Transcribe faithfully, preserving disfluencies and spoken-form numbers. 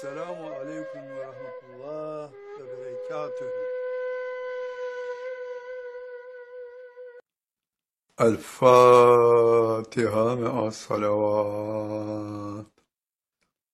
Selamun aleyküm ve rahmetullah ve berekatühü. El Fatiha me'as salavat.